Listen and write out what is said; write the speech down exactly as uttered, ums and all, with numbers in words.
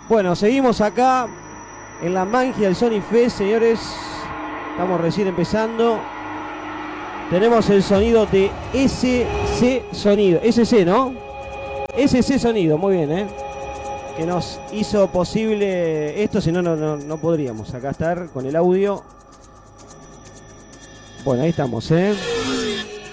Bueno, seguimos acá en la magia del Sony Fest, señores. Estamos recién empezando. Tenemos el sonido de S C Sonido. S C, ¿no? S C Sonido, muy bien, ¿eh? Que nos hizo posible esto, si no, no, no, no podríamos acá estar con el audio. Bueno, ahí estamos, ¿eh?